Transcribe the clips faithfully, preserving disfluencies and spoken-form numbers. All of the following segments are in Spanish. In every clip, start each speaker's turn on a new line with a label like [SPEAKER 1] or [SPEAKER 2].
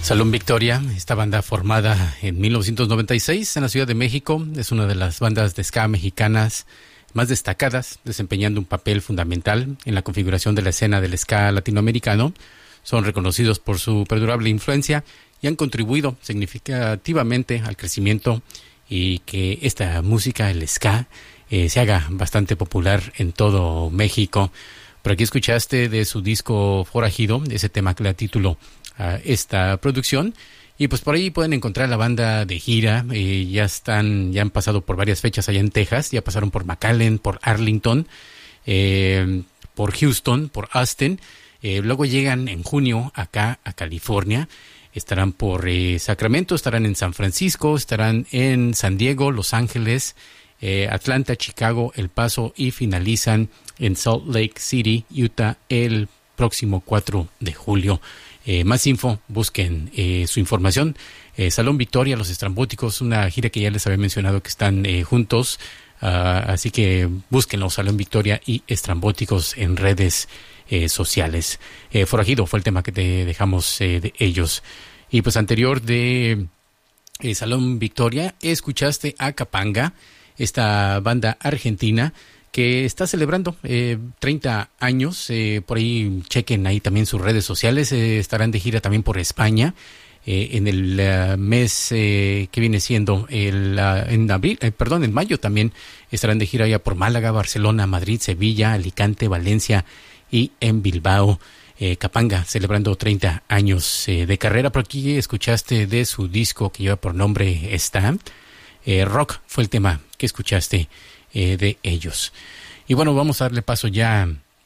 [SPEAKER 1] Salón Victoria, esta banda formada en mil novecientos noventa y seis en la Ciudad de México, es una de las bandas de ska mexicanas más destacadas, desempeñando un papel fundamental en la configuración de la escena del ska latinoamericano. Son reconocidos por su perdurable influencia y han contribuido significativamente al crecimiento y que esta música, el ska, eh, se haga bastante popular en todo México. Por aquí escuchaste de su disco Forajido, ese tema que le da título a esta producción, y pues por ahí pueden encontrar la banda de gira. Eh, ya están, ya han pasado por varias fechas allá en Texas, ya pasaron por McAllen, por Arlington, eh, por Houston, por Austin, eh, luego llegan en junio acá a California, estarán por eh, Sacramento, estarán en San Francisco, estarán en San Diego, Los Ángeles, eh, Atlanta, Chicago, El Paso y finalizan en Salt Lake City, Utah, el próximo cuatro de julio. Eh, más info, busquen eh, su información. Eh, Salón Victoria, Los Estrambóticos, una gira que ya les había mencionado que están eh, juntos, uh, así que búsquenlo, Salón Victoria y Estrambóticos en redes eh, sociales. Eh, Forajido fue el tema que te dejamos eh, de ellos. Y pues anterior de eh, Salón Victoria, escuchaste a Capanga, esta banda argentina que está celebrando eh, treinta años, eh, por ahí chequen ahí también sus redes sociales, eh, estarán de gira también por España, eh, en el uh, mes eh, que viene siendo, el, uh, en abril, eh, perdón, en mayo también estarán de gira ya por Málaga, Barcelona, Madrid, Sevilla, Alicante, Valencia y en Bilbao. eh, Capanga, celebrando treinta años eh, de carrera. Por aquí escuchaste de su disco que lleva por nombre Está, eh, Rock fue el tema que escuchaste Eh, de ellos. Y bueno, vamos a darle paso ya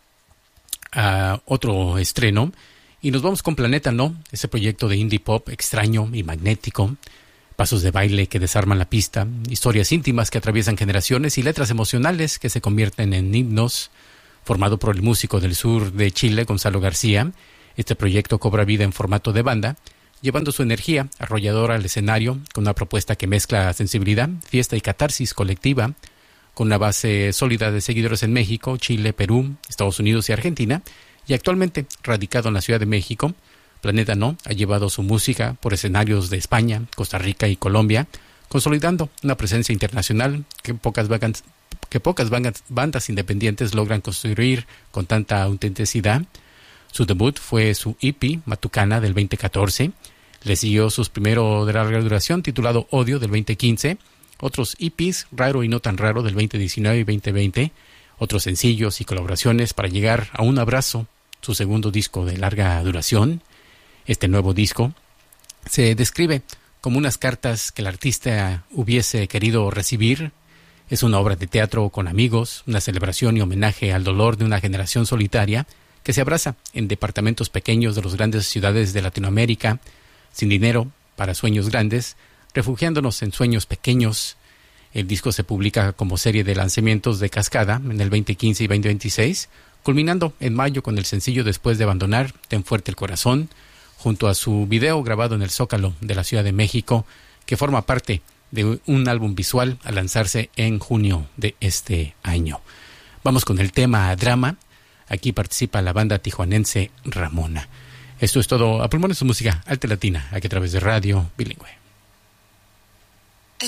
[SPEAKER 1] a otro estreno y nos vamos con Planeta No, ese proyecto de indie pop extraño y magnético, pasos de baile que desarman la pista, historias íntimas que atraviesan generaciones y letras emocionales que se convierten en himnos. Formado por el músico del sur de Chile, Gonzalo García, este proyecto cobra vida en formato de banda, llevando su energía arrolladora al escenario con una propuesta que mezcla sensibilidad, fiesta y catarsis colectiva, con una base sólida de seguidores en México, Chile, Perú, Estados Unidos y Argentina, y actualmente radicado en la Ciudad de México. Planeta No ha llevado su música por escenarios de España, Costa Rica y Colombia, consolidando una presencia internacional que pocas, bandas, que pocas bandas, bandas independientes logran construir con tanta autenticidad. Su debut fue su E P, Matucana, del veinte catorce. Le siguió sus primeros de larga duración, titulado Odio, del veinte quince. Otros E Ps, Raro y No Tan Raro, del veinte diecinueve y veinte veinte, otros sencillos y colaboraciones para llegar a Un Abrazo, su segundo disco de larga duración. Este nuevo disco se describe como unas cartas que el artista hubiese querido recibir. Es una obra de teatro con amigos, una celebración y homenaje al dolor de una generación solitaria que se abraza en departamentos pequeños de las grandes ciudades de Latinoamérica, sin dinero para sueños grandes, refugiándonos en sueños pequeños. El disco se publica como serie de lanzamientos de cascada en el veinte quince y veinte veintiséis, culminando en mayo con el sencillo Después de Abandonar, Ten Fuerte el Corazón, junto a su video grabado en el Zócalo de la Ciudad de México, que forma parte de un álbum visual a lanzarse en junio de este año. Vamos con el tema Drama. Aquí participa la banda tijuanense Ramona. Esto es todo a pulmones de música alta latina, aquí a través de Radio Bilingüe.